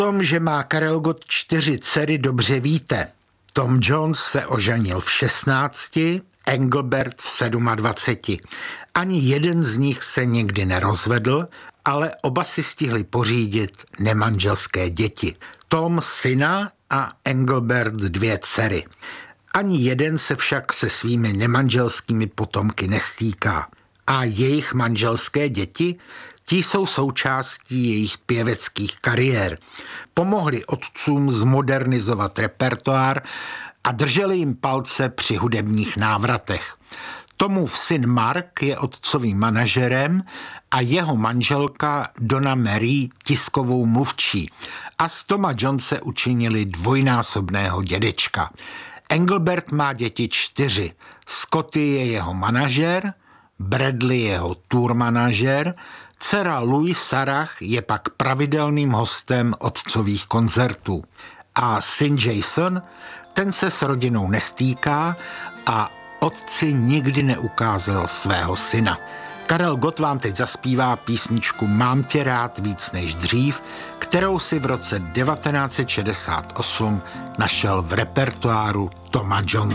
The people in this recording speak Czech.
tom, že má Karel Gott 4 dcery, dobře víte. Tom Jones se oženil v 16, Engelbert v 27. Ani jeden z nich se nikdy nerozvedl, ale oba si stihli pořídit nemanželské děti. Tom syna a Engelbert 2 dcery. Ani jeden se však se svými nemanželskými potomky nestýká. A jejich manželské děti, ti jsou součástí jejich pěveckých kariér. Pomohli otcům zmodernizovat repertoár a drželi jim palce při hudebních návratech. Tomův syn Mark je otcovým manažerem a jeho manželka Donna Mary tiskovou mluvčí. A z Toma Jonese učinili dvojnásobného dědečka. Engelbert má děti 4. Scotty je jeho manažer, Bradley jeho tour manažer, dcera Louise Sarah je pak pravidelným hostem otcových koncertů. A syn Jason, ten se s rodinou nestýká a otci nikdy neukázal svého syna. Karel Gott vám teď zaspívá písničku Mám tě rád víc než dřív, kterou si v roce 1968 našel v repertoáru Toma Jonese.